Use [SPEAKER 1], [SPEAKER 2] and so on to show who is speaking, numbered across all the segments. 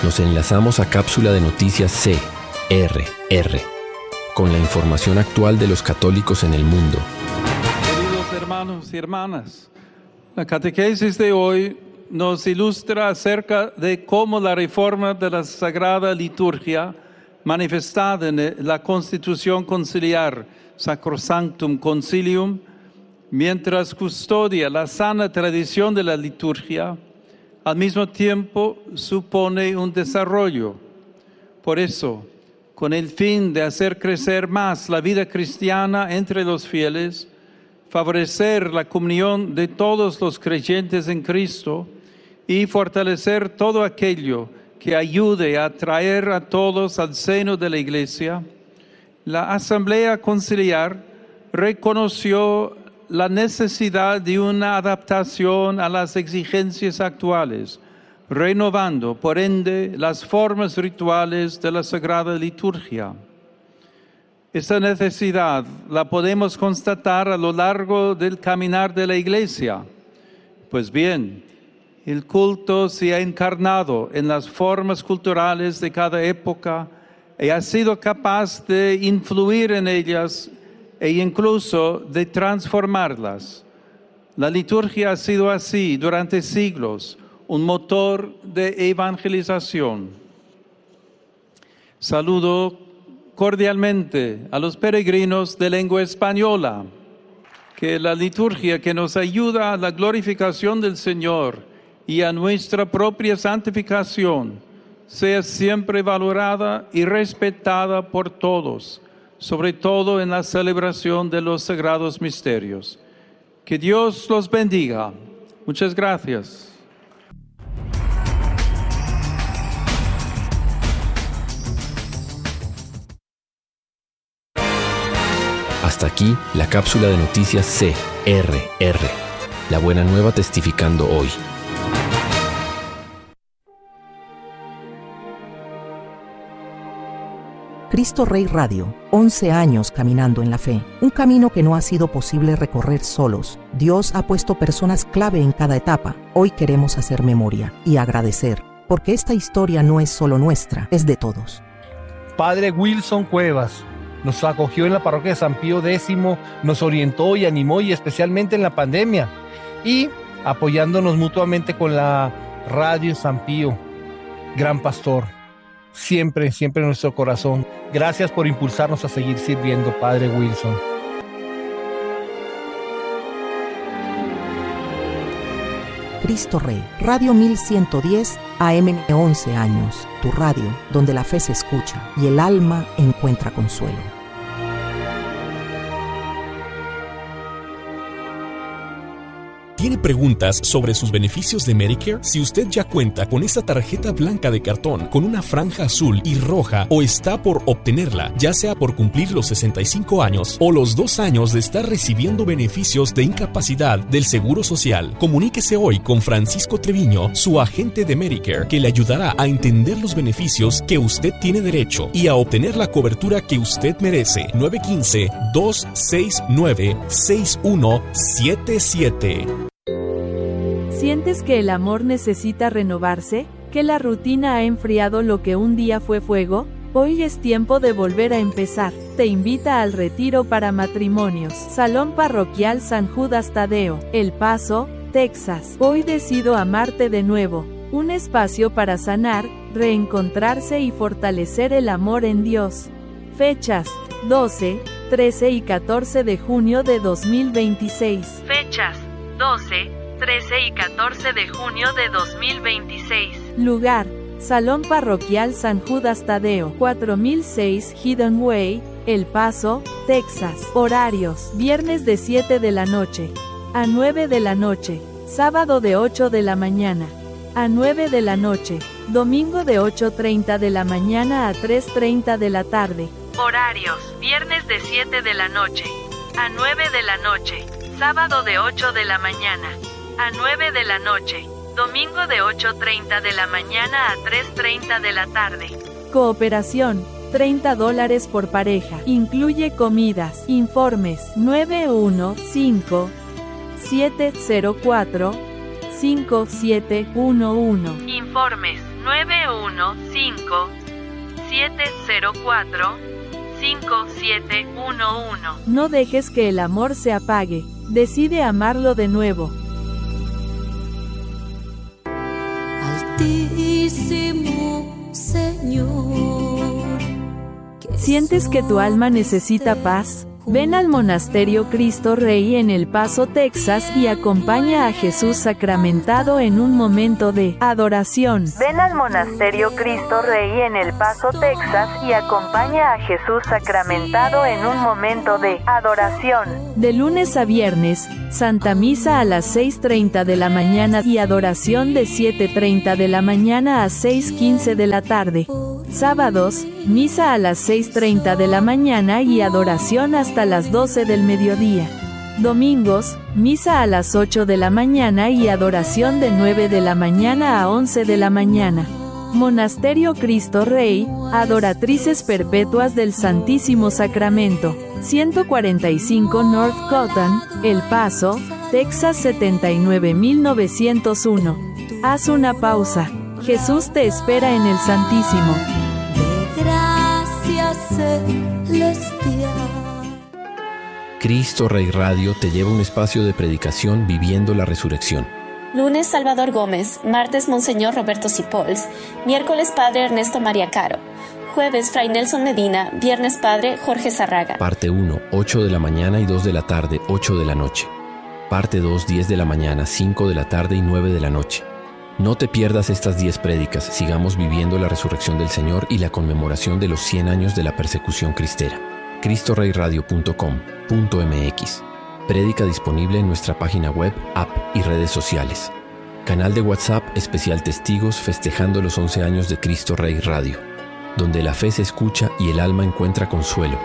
[SPEAKER 1] Nos enlazamos a Cápsula de Noticias CRR, con la información actual de los católicos en el mundo.
[SPEAKER 2] Queridos hermanos y hermanas, la catequesis de hoy nos ilustra acerca de cómo la reforma de la Sagrada Liturgia, manifestada en la Constitución Conciliar Sacrosanctum Concilium, mientras custodia la sana tradición de la liturgia, al mismo tiempo supone un desarrollo. Por eso, con el fin de hacer crecer más la vida cristiana entre los fieles, favorecer la comunión de todos los creyentes en Cristo y fortalecer todo aquello que ayude a atraer a todos al seno de la Iglesia, la Asamblea Conciliar reconoció la necesidad de una adaptación a las exigencias actuales, renovando, por ende, las formas rituales de la Sagrada Liturgia. Esta necesidad la podemos constatar a lo largo del caminar de la Iglesia. Pues bien, el culto se ha encarnado en las formas culturales de cada época y ha sido capaz de influir en ellas e incluso de transformarlas. La liturgia ha sido así durante siglos, un motor de evangelización. Saludo cordialmente a los peregrinos de lengua española. Que la liturgia que nos ayuda a la glorificación del Señor y a nuestra propia santificación sea siempre valorada y respetada por todos, sobre todo en la celebración de los sagrados misterios. Que Dios los bendiga. Muchas gracias.
[SPEAKER 1] Hasta aquí la cápsula de noticias CRR. La buena nueva testificando hoy.
[SPEAKER 3] Cristo Rey Radio, 11 años caminando en la fe. Un camino que no ha sido posible recorrer solos. Dios ha puesto personas clave en cada etapa. Hoy queremos hacer memoria y agradecer, porque esta historia no es solo nuestra, es de todos.
[SPEAKER 4] Padre Wilson Cuevas nos acogió en la parroquia de San Pío X, nos orientó y animó, y especialmente en la pandemia, y apoyándonos mutuamente con la radio San Pío. Gran pastor, siempre en nuestro corazón. Gracias por impulsarnos a seguir sirviendo, Padre Wilson.
[SPEAKER 3] Cristo Rey, Radio 1110 AM, 11 años. Tu radio, donde la fe se escucha y el alma encuentra consuelo.
[SPEAKER 5] ¿Tiene preguntas sobre sus beneficios de Medicare? Si usted ya cuenta con esa tarjeta blanca de cartón con una franja azul y roja o está por obtenerla, ya sea por cumplir los 65 años o los 2 años de estar recibiendo beneficios de incapacidad del Seguro Social, comuníquese hoy con Francisco Treviño, su agente de Medicare, que le ayudará a entender los beneficios que usted tiene derecho y a obtener la cobertura que usted merece. 915-269-6177.
[SPEAKER 6] ¿Sientes que el amor necesita renovarse? ¿Que la rutina ha enfriado lo que un día fue fuego? Hoy es tiempo de volver a empezar. Te invita al retiro para matrimonios. Salón Parroquial San Judas Tadeo, El Paso, Texas. Hoy decido amarte de nuevo. Un espacio para sanar, reencontrarse y fortalecer el amor en Dios. Fechas: 12, 13 y 14 de junio de 2026. Fechas: 12, 13 y 14 de junio de 2026. Lugar: Salón Parroquial San Judas Tadeo, 4006 Hidden Way, El Paso, Texas. Horarios: viernes de 7 de la noche a 9 de la noche, sábado de 8 de la mañana a 9 de la noche, domingo de 8:30 de la mañana a 3:30 de la tarde. Horarios: viernes de 7 de la noche a 9 de la noche, sábado de 8 de la mañana a 9 de la noche, domingo de 8:30 de la mañana a 3:30 de la tarde. Cooperación: $30 por pareja. Incluye comidas. Informes: 915-704-0000. 5711. Informes 915-704-5711. No dejes que el amor se apague. Decide amarlo de nuevo.
[SPEAKER 7] Altísimo Señor.
[SPEAKER 6] ¿Sientes que tu alma necesita paz? Ven al Monasterio Cristo Rey en El Paso, Texas, y acompaña a Jesús sacramentado en un momento de adoración. Ven al Monasterio Cristo Rey en El Paso, Texas, y acompaña a Jesús sacramentado en un momento de adoración. De lunes a viernes, Santa Misa a las 6:30 de la mañana y adoración de 7:30 de la mañana a 6:15 de la tarde. Sábados, misa a las 6:30 de la mañana y adoración hasta las 12 del mediodía. Domingos, misa a las 8 de la mañana y adoración de 9 de la mañana a 11 de la mañana. Monasterio Cristo Rey, Adoratrices Perpetuas del Santísimo Sacramento, 145 North Cotton, El Paso, Texas 79901. Haz una pausa. Jesús te espera en el Santísimo.
[SPEAKER 7] De gracia celestial.
[SPEAKER 1] Cristo Rey Radio te lleva a un espacio de predicación viviendo la resurrección.
[SPEAKER 8] Lunes, Salvador Gómez. Martes, Monseñor Roberto Cipols. Miércoles, Padre Ernesto María Caro. Jueves, Fray Nelson Medina. Viernes, Padre Jorge Zarraga.
[SPEAKER 1] Parte 1, 8 de la mañana y 2 de la tarde, 8 de la noche. Parte 2, 10 de la mañana, 5 de la tarde y 9 de la noche. No te pierdas estas 10 prédicas. Sigamos viviendo la resurrección del Señor y la conmemoración de los 100 años de la persecución cristera. CristoReyRadio.com.mx. Prédica disponible en nuestra página web, app y redes sociales. Canal de WhatsApp especial Testigos festejando los 11 años de Cristo Rey Radio, donde la fe se escucha y el alma encuentra consuelo.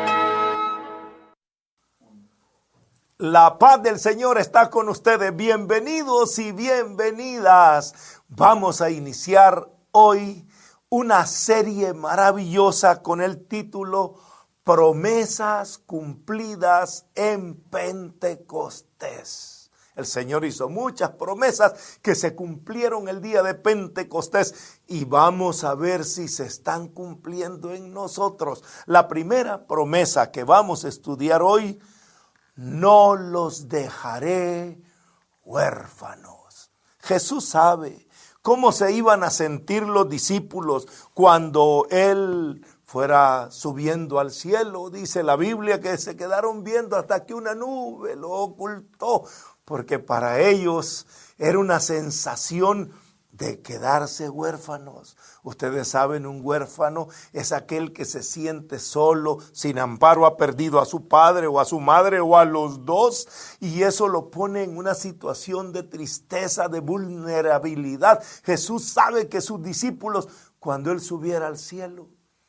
[SPEAKER 9] La paz del Señor está con ustedes. Bienvenidos y bienvenidas. Vamos a iniciar hoy una serie maravillosa con el título Promesas cumplidas en Pentecostés. El Señor hizo muchas promesas que se cumplieron el día de Pentecostés y vamos a ver si se están cumpliendo en nosotros. La primera promesa que vamos a estudiar hoy: no los dejaré huérfanos. Jesús sabe cómo se iban a sentir los discípulos cuando Él fuera subiendo al cielo. Dice la Biblia que se quedaron viendo hasta que una nube lo ocultó, porque para ellos era una sensación de quedarse huérfanos. Ustedes saben, un huérfano es aquel que se siente solo, sin amparo, ha perdido a su padre o a su madre o a los dos, y eso lo pone en una situación de tristeza, de vulnerabilidad. Jesús sabe que sus discípulos, cuando Él subiera al cielo,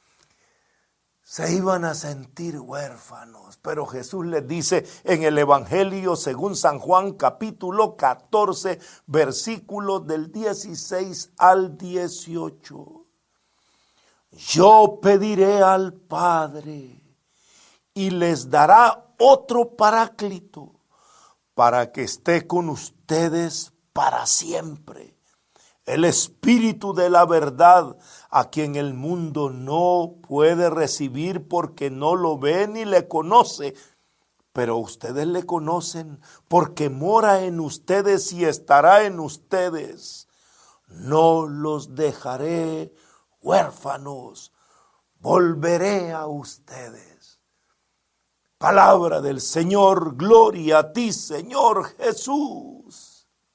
[SPEAKER 9] se iban a sentir huérfanos, pero Jesús les dice en el Evangelio según San Juan capítulo 14, versículos del 16 al 18. Yo pediré al Padre y les dará otro Paráclito para que esté con ustedes para siempre. El Espíritu de la verdad, a quien el mundo no puede recibir porque no lo ve ni le conoce, pero ustedes le conocen porque mora en ustedes y estará en ustedes. No los dejaré huérfanos, volveré a ustedes. Palabra del Señor, gloria a ti, Señor Jesús.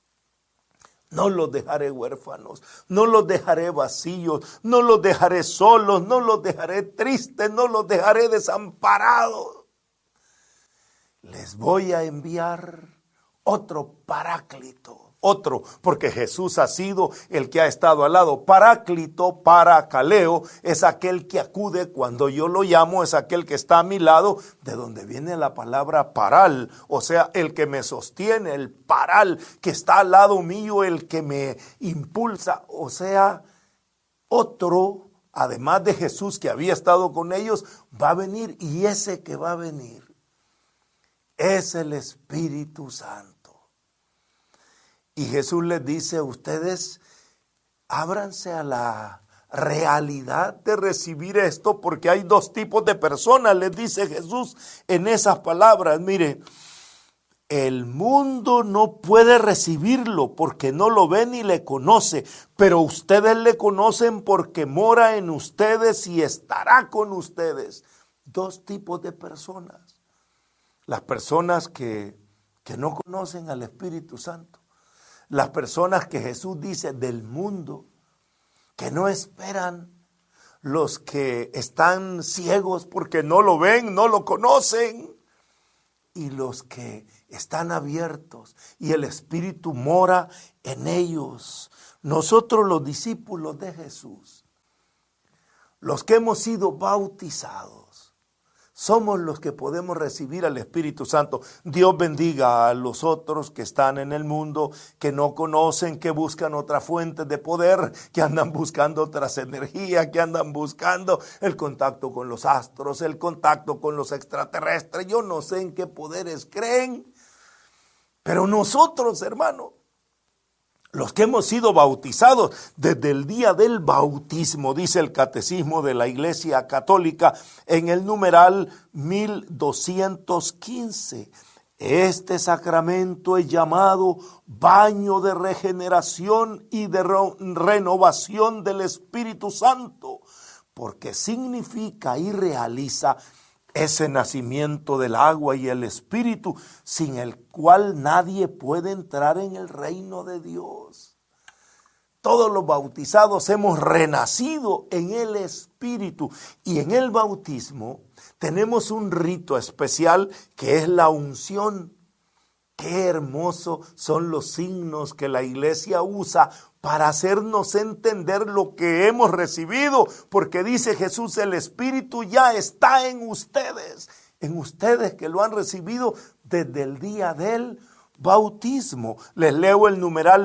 [SPEAKER 9] No los dejaré huérfanos, no los dejaré vacíos, no los dejaré solos, no los dejaré tristes, no los dejaré desamparados. Les voy a enviar otro Paráclito. Otro, porque Jesús ha sido el que ha estado al lado. Paráclito, paracaleo, es aquel que acude cuando yo lo llamo, es aquel que está a mi lado, de donde viene la palabra paral, o sea, el que me sostiene, el paral, que está al lado mío, el que me impulsa, o sea, otro, además de Jesús que había estado con ellos, va a venir, y ese que va a venir es el Espíritu Santo. Y Jesús les dice, ustedes ábranse a la realidad de recibir esto, porque hay dos tipos de personas, les dice Jesús en esas palabras. Mire, el mundo no puede recibirlo porque no lo ve ni le conoce, pero ustedes le conocen porque mora en ustedes y estará con ustedes. Dos tipos de personas. Las personas que no conocen al Espíritu Santo. Las personas que Jesús dice del mundo, que no esperan. Los que están ciegos porque no lo ven, no lo conocen. Y los que están abiertos y el Espíritu mora en ellos. Nosotros, los discípulos de Jesús, los que hemos sido bautizados, somos los que podemos recibir al Espíritu Santo. Dios bendiga a los otros que están en el mundo, que no conocen, que buscan otras fuentes de poder, que andan buscando otras energías, que andan buscando el contacto con los astros, el contacto con los extraterrestres. Yo no sé en qué poderes creen, pero nosotros, hermano, los que hemos sido bautizados desde el día del bautismo, dice el Catecismo de la Iglesia Católica en el numeral 1215. Este sacramento es llamado baño de regeneración y de renovación del Espíritu Santo, porque significa y realiza ese nacimiento del agua y el Espíritu, sin el cual nadie puede entrar en el reino de Dios. Todos los bautizados hemos renacido en el Espíritu, y en el bautismo tenemos un rito especial que es la unción. Qué hermoso son los signos que la iglesia usa para hacernos entender lo que hemos recibido, porque dice Jesús, el Espíritu ya está en ustedes que lo han recibido desde el día del bautismo. Les leo el numeral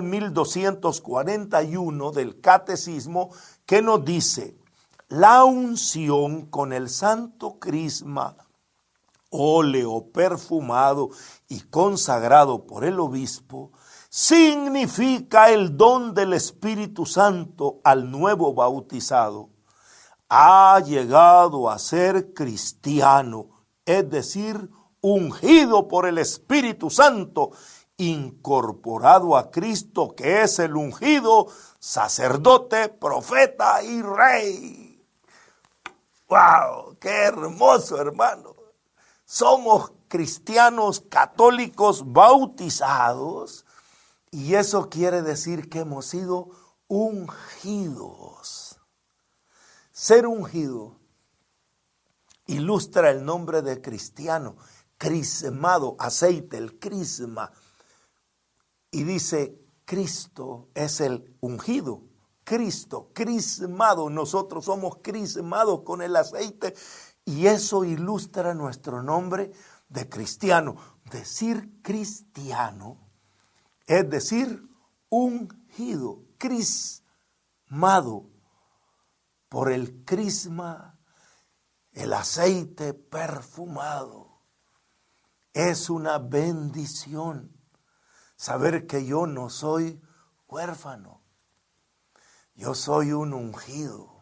[SPEAKER 9] 1241 del Catecismo, que nos dice: la unción con el santo crisma, óleo perfumado y consagrado por el obispo, significa el don del Espíritu Santo al nuevo bautizado. Ha llegado a ser cristiano, es decir, ungido por el Espíritu Santo, incorporado a Cristo, que es el ungido, sacerdote, profeta y rey. ¡Wow! ¡Qué hermoso, hermano! Somos cristianos católicos bautizados, y eso quiere decir que hemos sido ungidos. Ser ungido ilustra el nombre de cristiano, crismado, aceite, el crisma. Y dice, Cristo es el ungido, Cristo, crismado. Nosotros somos crismados con el aceite, y eso ilustra nuestro nombre de cristiano. Decir cristiano es decir ungido, crismado por el crisma, el aceite perfumado. Es una bendición saber que yo no soy huérfano, yo soy un ungido.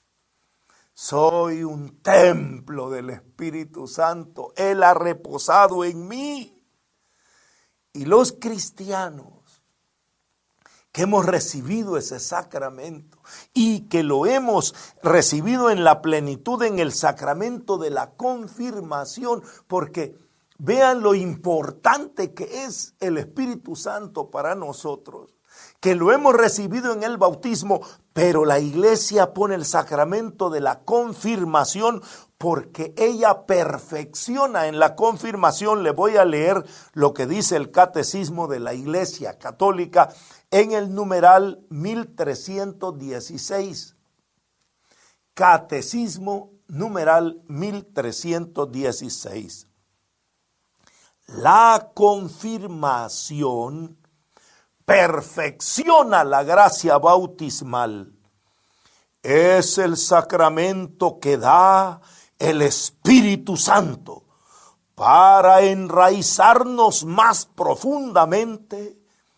[SPEAKER 9] Soy un templo del Espíritu Santo. Él ha reposado en mí. Y los cristianos que hemos recibido ese sacramento y que lo hemos recibido en la plenitud en el sacramento de la confirmación, porque vean lo importante que es el Espíritu Santo para nosotros, que lo hemos recibido en el bautismo, pero la iglesia pone el sacramento de la confirmación porque ella perfecciona en la confirmación. Le voy a leer lo que dice el Catecismo de la Iglesia Católica en el numeral 1316. Catecismo numeral 1316. La confirmación perfecciona la gracia bautismal. Es el sacramento que da el Espíritu Santo para enraizarnos más profundamente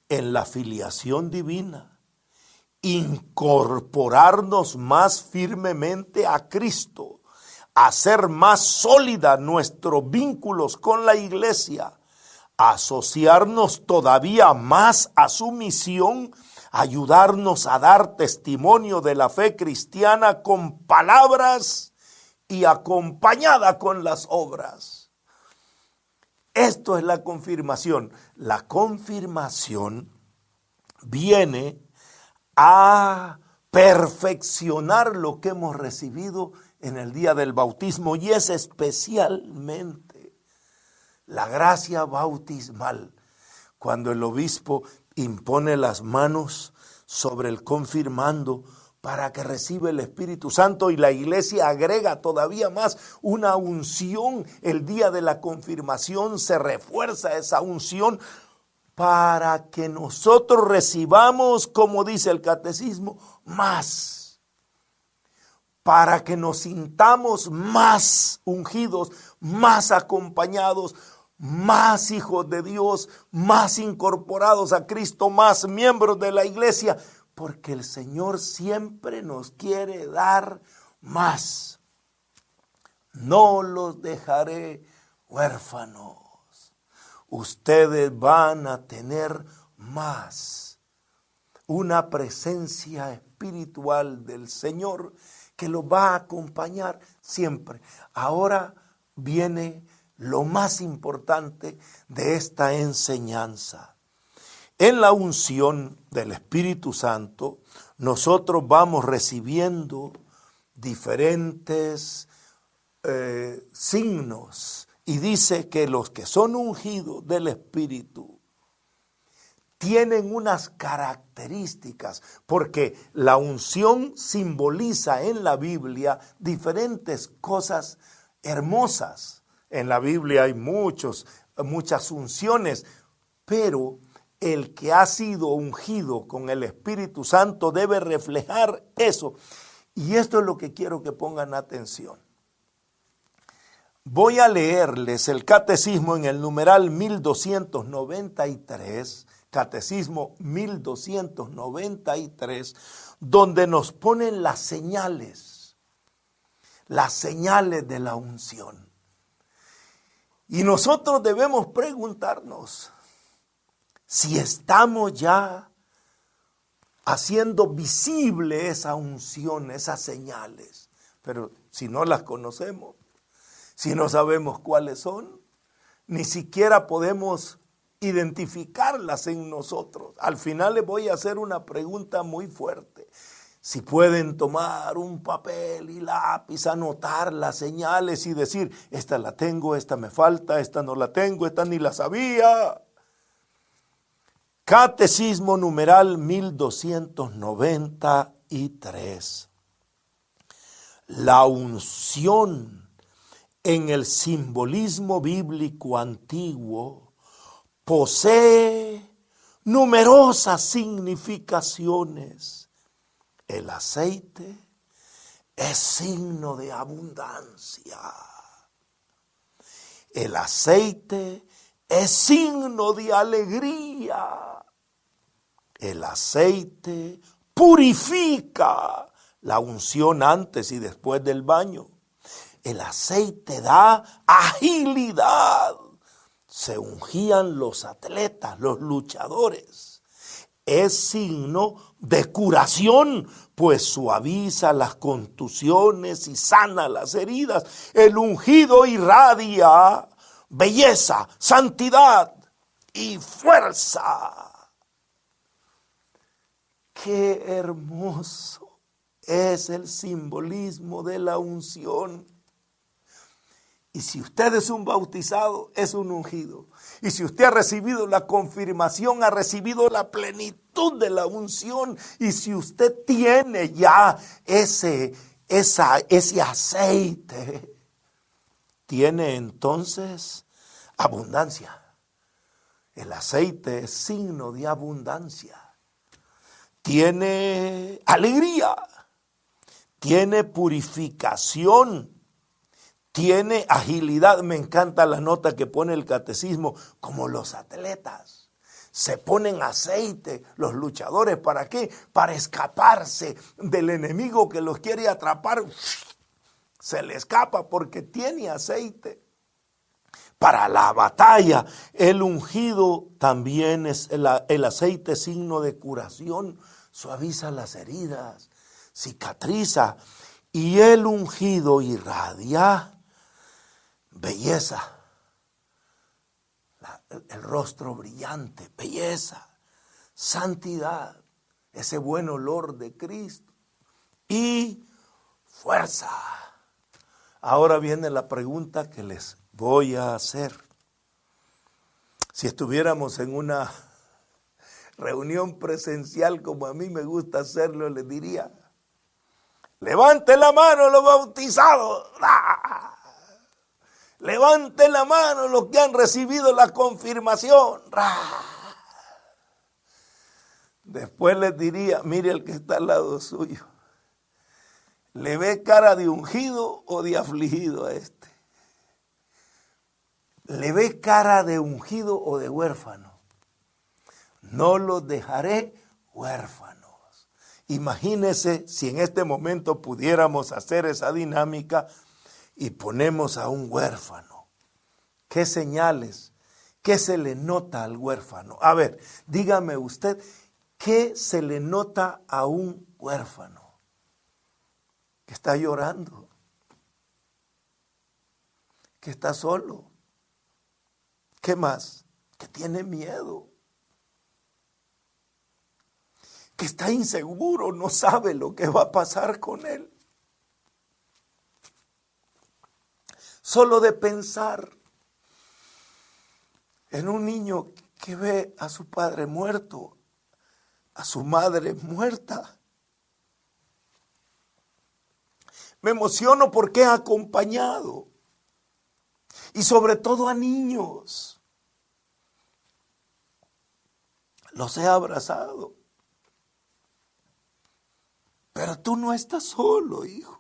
[SPEAKER 9] en la filiación divina, incorporarnos más firmemente a Cristo, hacer más sólida nuestros vínculos con la iglesia, asociarnos todavía más a su misión, ayudarnos a dar testimonio de la fe cristiana con palabras y acompañada con las obras. Esto es la confirmación. La confirmación viene a perfeccionar lo que hemos recibido en el día del bautismo, y es especialmente la gracia bautismal, cuando el obispo impone las manos sobre el confirmando para que reciba el Espíritu Santo, y la iglesia agrega todavía más una unción. El día de la confirmación se refuerza esa unción para que nosotros recibamos, como dice el catecismo, más, para que nos sintamos más ungidos, más acompañados, más hijos de Dios, más incorporados a Cristo, más miembros de la iglesia, porque el Señor siempre nos quiere dar más. No los dejaré huérfanos. Ustedes van a tener más. Una presencia espiritual del Señor que los va a acompañar siempre. Ahora viene lo más importante de esta enseñanza. En la unción del Espíritu Santo, nosotros vamos recibiendo diferentes signos, y dice que los que son ungidos del Espíritu tienen unas características, porque la unción simboliza en la Biblia diferentes cosas hermosas. En la Biblia hay muchas unciones, pero el que ha sido ungido con el Espíritu Santo debe reflejar eso. Y esto es lo que quiero que pongan atención. Voy a leerles el catecismo en el numeral 1293, catecismo 1293, donde nos ponen las señales de la unción. Y nosotros debemos preguntarnos si estamos ya haciendo visible esa unción, esas señales. Pero si no las conocemos, si no sabemos cuáles son, ni siquiera podemos identificarlas en nosotros. Al final les voy a hacer una pregunta muy fuerte. Si pueden tomar un papel y lápiz, anotar las señales y decir, esta la tengo, esta me falta, esta no la tengo, esta ni la sabía. Catecismo numeral 1293. La unción en el simbolismo bíblico antiguo posee numerosas significaciones. El aceite es signo de abundancia. El aceite es signo de alegría. El aceite purifica, la unción antes y después del baño. El aceite da agilidad. Se ungían los atletas, los luchadores. Es signo de curación, pues suaviza las contusiones y sana las heridas. El ungido irradia belleza, santidad y fuerza. Qué hermoso es el simbolismo de la unción. Y si usted es un bautizado, es un ungido. Y si usted ha recibido la confirmación, ha recibido la plenitud de la unción. Y si usted tiene ya ese aceite, tiene entonces abundancia. El aceite es signo de abundancia. Tiene alegría, tiene purificación, tiene agilidad. Me encanta la nota que pone el catecismo, como los atletas. Se ponen aceite los luchadores. ¿Para qué? Para escaparse del enemigo que los quiere atrapar. Se le escapa porque tiene aceite. Para la batalla, el ungido también es el aceite, signo de curación. Suaviza las heridas, cicatriza. Y el ungido irradia belleza. El rostro brillante, belleza, santidad, ese buen olor de Cristo y fuerza. Ahora viene la pregunta que les voy a hacer. Si estuviéramos en una reunión presencial como a mí me gusta hacerlo, les diría: levanten la mano los bautizados. ¡Ah! Levanten la mano los que han recibido la confirmación. ¡Ah! Después les diría: mire el que está al lado suyo, ¿le ve cara de ungido o de afligido a este? ¿Le ve cara de ungido o de huérfano? No los dejaré huérfanos. Imagínese si en este momento pudiéramos hacer esa dinámica y ponemos a un huérfano. ¿Qué señales? ¿Qué se le nota al huérfano? A ver, dígame usted, ¿qué se le nota a un huérfano? Que está llorando, que está solo. ¿Qué más? Que tiene miedo, que está inseguro, no sabe lo que va a pasar con él. Solo de pensar en un niño que ve a su padre muerto, a su madre muerta, me emociono porque he acompañado, y sobre todo a niños. Los he abrazado. Pero tú no estás solo, hijo.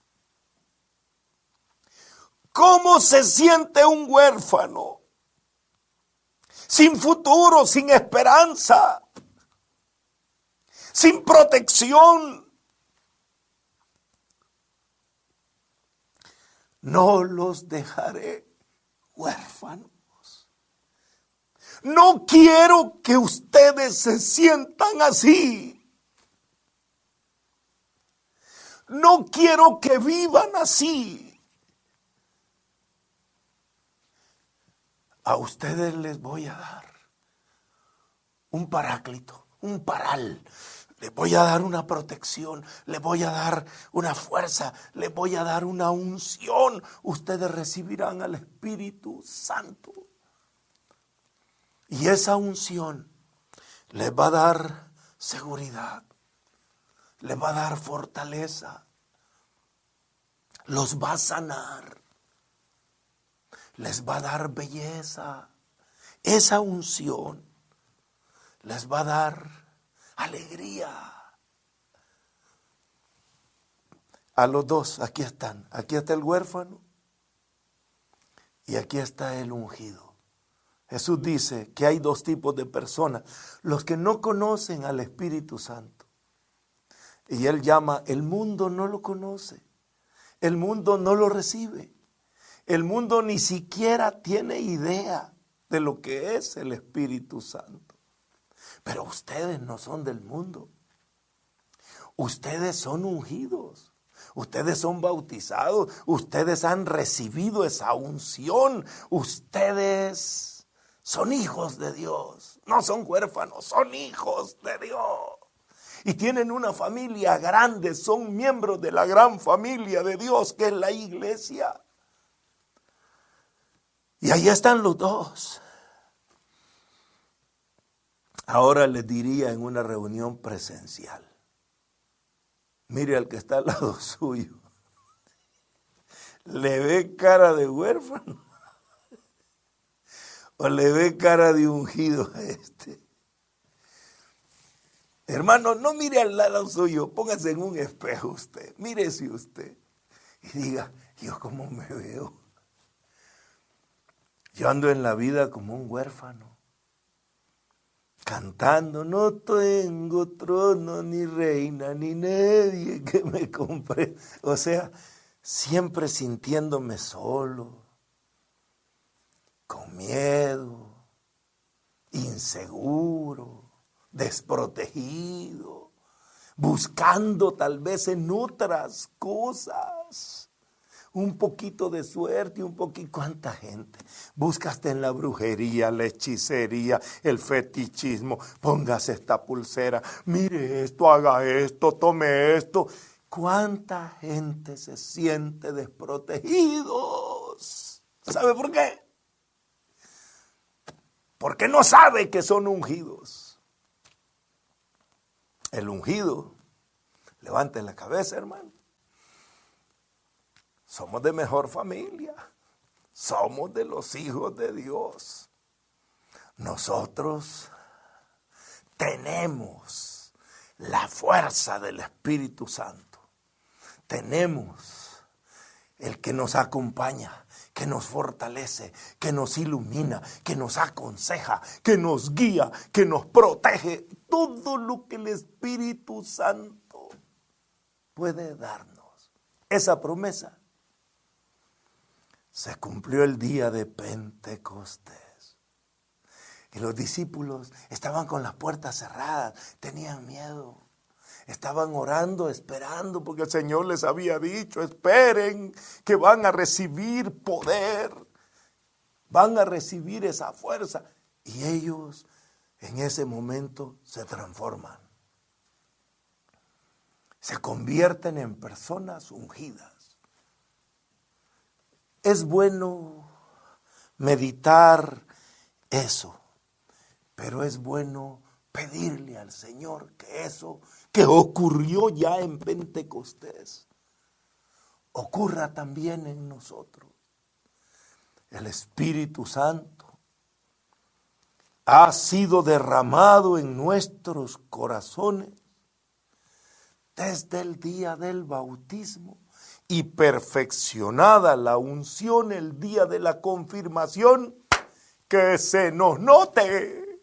[SPEAKER 9] ¿Cómo se siente un huérfano? Sin futuro, sin esperanza, sin protección. No los dejaré huérfanos. No quiero que ustedes se sientan así. No quiero que vivan así. A ustedes les voy a dar un paráclito, un paral. Les voy a dar una protección, les voy a dar una fuerza, les voy a dar una unción. Ustedes recibirán al Espíritu Santo. Y esa unción les va a dar seguridad, les va a dar fortaleza, los va a sanar, les va a dar belleza. Esa unción les va a dar alegría. A los dos, aquí están. Aquí está el huérfano y aquí está el ungido. Jesús dice que hay dos tipos de personas: los que no conocen al Espíritu Santo. Y Él llama, el mundo no lo conoce, el mundo no lo recibe, el mundo ni siquiera tiene idea de lo que es el Espíritu Santo. Pero ustedes no son del mundo, ustedes son ungidos. Ustedes son bautizados, ustedes han recibido esa unción, ustedes son hijos de Dios, no son huérfanos, son hijos de Dios. Y tienen una familia grande, son miembros de la gran familia de Dios que es la iglesia. Y ahí están los dos. Ahora les diría en una reunión presencial: mire al que está al lado suyo, ¿le ve cara de huérfano o le ve cara de ungido a este? Hermano, no mire al lado suyo, póngase en un espejo usted, mírese usted y diga: ¿yo cómo me veo? Yo ando en la vida como un huérfano. cantando, no tengo trono, ni reina, ni nadie que me compre. O sea, siempre sintiéndome solo, con miedo, inseguro, desprotegido, buscando tal vez en otras cosas un poquito de suerte, un poquito. ¿Cuánta gente buscaste en la brujería, la hechicería, el fetichismo? Póngase esta pulsera, mire esto, haga esto, tome esto. ¿Cuánta gente se siente desprotegidos? ¿Sabe por qué? Porque no sabe que son ungidos. El ungido, levante la cabeza, hermano. Somos de mejor familia. Somos de los hijos de Dios. Nosotros tenemos la fuerza del Espíritu Santo. Tenemos el que nos acompaña, que nos fortalece, que nos ilumina, que nos aconseja, que nos guía, que nos protege. Todo lo que el Espíritu Santo puede darnos. Esa promesa se cumplió el día de Pentecostés. Y los discípulos estaban con las puertas cerradas, tenían miedo. Estaban orando, esperando, porque el Señor les había dicho, esperen que van a recibir poder, van a recibir esa fuerza. Y ellos en ese momento se transforman. Se convierten en personas ungidas. Es bueno meditar eso, pero es bueno pedirle al Señor que eso que ocurrió ya en Pentecostés ocurra también en nosotros. El Espíritu Santo ha sido derramado en nuestros corazones desde el día del bautismo y perfeccionada la unción el día de la confirmación, que se nos note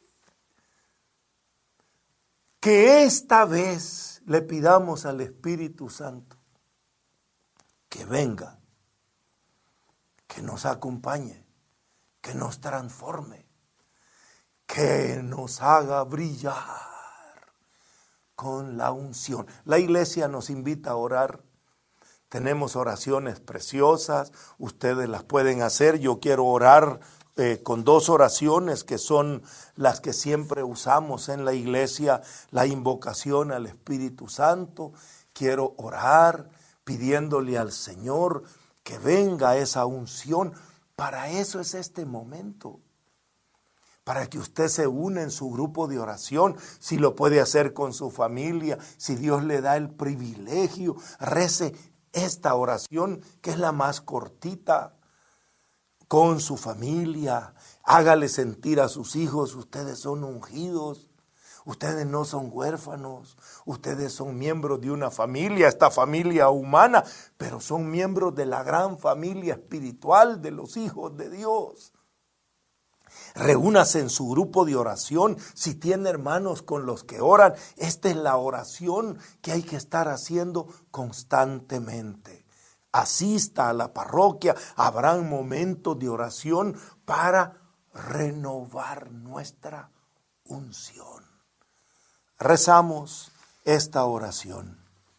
[SPEAKER 9] que esta vez le pidamos al Espíritu Santo que venga, que nos acompañe, que nos transforme, que nos haga brillar con la unción. La iglesia nos invita a orar. Tenemos oraciones preciosas, ustedes las pueden hacer. Yo quiero orar con dos oraciones que son las que siempre usamos en la iglesia, la invocación al Espíritu Santo. Quiero orar pidiéndole al Señor que venga esa unción. Para eso es este momento, para que usted se una en su grupo de oración, si lo puede hacer con su familia, si Dios le da el privilegio, rece esta oración que es la más cortita con su familia. Hágale sentir a sus hijos, ustedes son ungidos, ustedes no son huérfanos, ustedes son miembros de una familia, esta familia humana, pero son miembros de la gran familia espiritual de los hijos de Dios. Reúnase en su grupo de oración. Si tiene hermanos con los que oran, esta es la oración que hay que estar haciendo constantemente. Asista a la parroquia, habrán momentos de oración para renovar nuestra unción. Rezamos esta oración.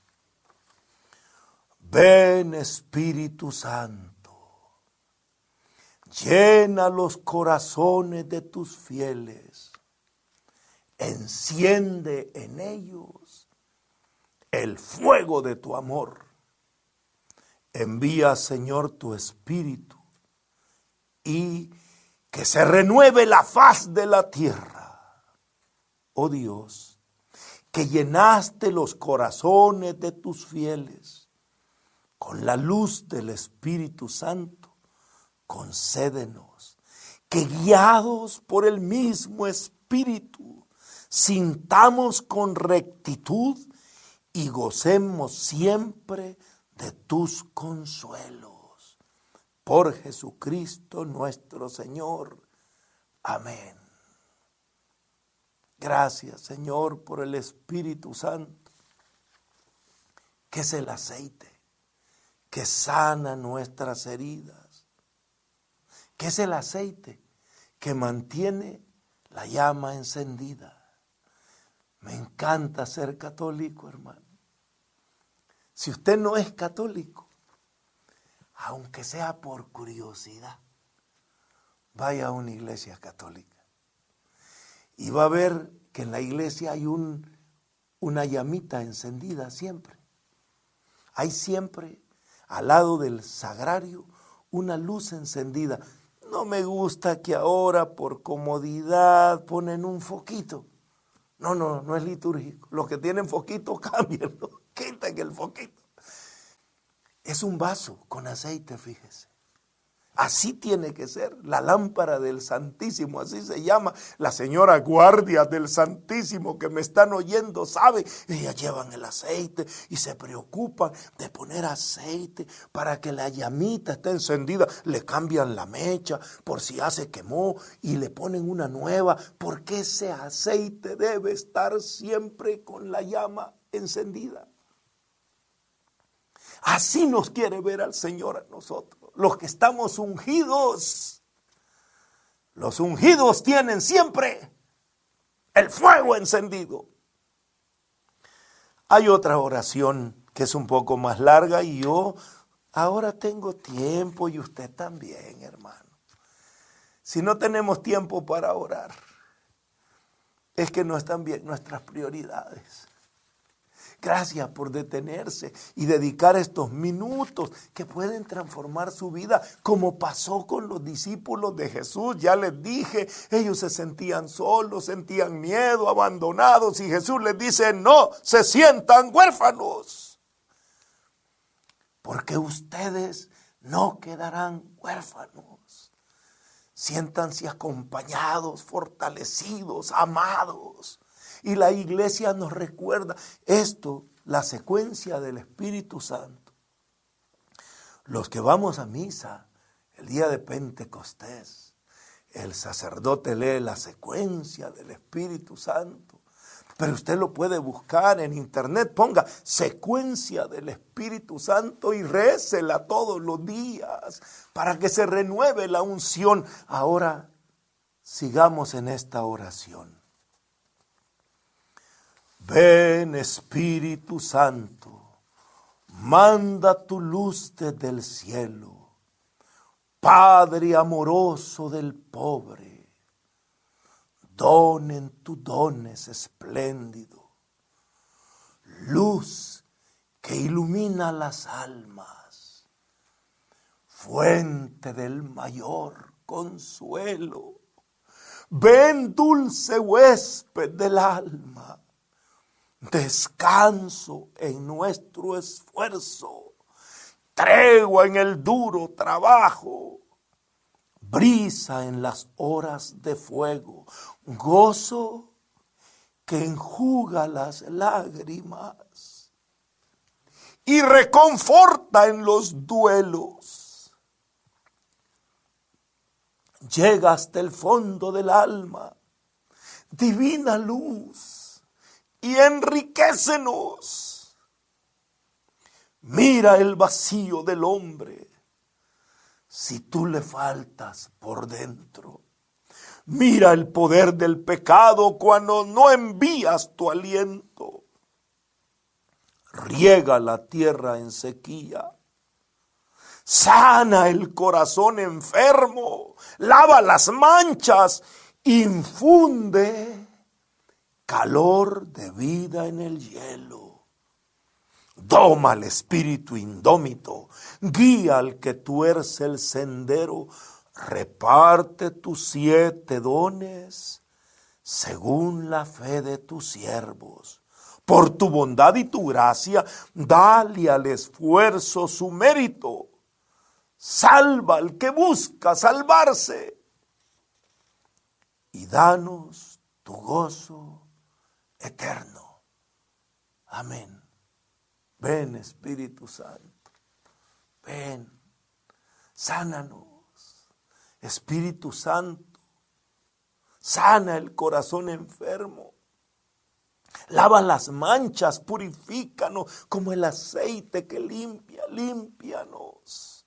[SPEAKER 9] Ven, Espíritu Santo. Llena los corazones de tus fieles, enciende en ellos el fuego de tu amor. Envía, Señor, tu Espíritu y que se renueve la faz de la tierra. Oh Dios, que llenaste los corazones de tus fieles con la luz del Espíritu Santo, concédenos que guiados por el mismo Espíritu sintamos con rectitud y gocemos siempre de tus consuelos. Por Jesucristo nuestro Señor. Amén. Gracias, Señor, por el Espíritu Santo, que es el aceite que sana nuestras heridas, que es el aceite que mantiene la llama encendida. Me encanta ser católico, hermano. Si usted no es católico, aunque sea por curiosidad, vaya a una iglesia católica y va a ver que en la iglesia hay una llamita encendida siempre. Hay siempre al lado del sagrario una luz encendida. No me gusta que ahora por comodidad ponen un foquito. No es litúrgico. Los que tienen foquito, cámbienlo, quiten el foquito. Es un vaso con aceite, fíjese. Así tiene que ser, la lámpara del Santísimo, así se llama. La señora guardia del Santísimo que me están oyendo, sabe, ellas llevan el aceite y se preocupan de poner aceite para que la llamita esté encendida. Le cambian la mecha por si ya se quemó y le ponen una nueva, porque ese aceite debe estar siempre con la llama encendida. Así nos quiere ver al Señor a nosotros. Los que estamos ungidos, los ungidos tienen siempre el fuego encendido. Hay otra oración que es un poco más larga y yo ahora tengo tiempo y usted también, hermano. Si no tenemos tiempo para orar, es que no están bien nuestras prioridades. Gracias por detenerse y dedicar estos minutos que pueden transformar su vida, como pasó con los discípulos de Jesús. Ya les dije, ellos se sentían solos, sentían miedo, abandonados, y Jesús les dice, no se sientan huérfanos, porque ustedes no quedarán huérfanos. Siéntanse acompañados, fortalecidos, amados. Y la iglesia nos recuerda esto, la secuencia del Espíritu Santo. Los que vamos a misa el día de Pentecostés, el sacerdote lee la secuencia del Espíritu Santo. Pero usted lo puede buscar en internet, ponga secuencia del Espíritu Santo y récela todos los días para que se renueve la unción. Ahora sigamos en esta oración. Ven, Espíritu Santo, manda tu luz desde el cielo, Padre amoroso del pobre, donen tus dones espléndido, luz que ilumina las almas, fuente del mayor consuelo. Ven, dulce huésped del alma, descanso en nuestro esfuerzo, tregua en el duro trabajo, brisa en las horas de fuego, gozo que enjuga las lágrimas y reconforta en los duelos. Llega hasta el fondo del alma, divina luz, y enriquécenos. Mira el vacío del hombre, si tú le faltas por dentro. Mira el poder del pecado cuando no envías tu aliento. Riega la tierra en sequía. Sana el corazón enfermo. Lava las manchas. Infunde calor de vida en el hielo. Doma al espíritu indómito, guía al que tuerce el sendero, reparte tus 7 dones según la fe de tus siervos. Por tu bondad y tu gracia, dale al esfuerzo su mérito. Salva al que busca salvarse y danos tu gozo eterno. Amén. Ven, Espíritu Santo, ven, sánanos. Espíritu Santo, sana el corazón enfermo. Lava las manchas, purifícanos como el aceite que limpia, límpianos.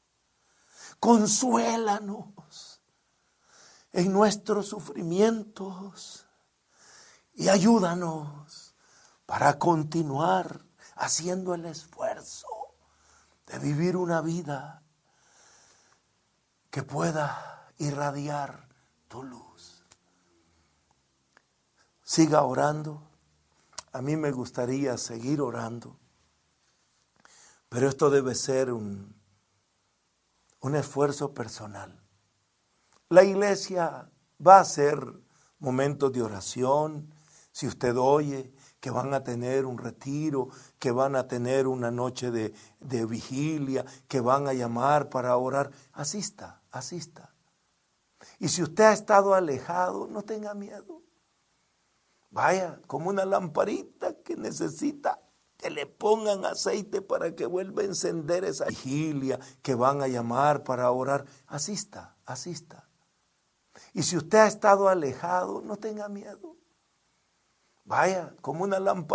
[SPEAKER 9] Consuélanos en nuestros sufrimientos y ayúdanos para continuar haciendo el esfuerzo de vivir una vida que pueda irradiar tu luz. Siga orando. A mí me gustaría seguir orando, pero esto debe ser un esfuerzo personal. La iglesia va a hacer momentos de oración. Si usted oye que van a tener un retiro, que van a tener una noche de vigilia, que van a llamar para orar, asista. Y si usted ha estado alejado, no tenga miedo. Vaya, como una lamparita que necesita que le pongan aceite para que vuelva a encender esa vigilia, que van a llamar para orar, asista. Y si usted ha estado alejado, no tenga miedo. Vaya, como una lamparita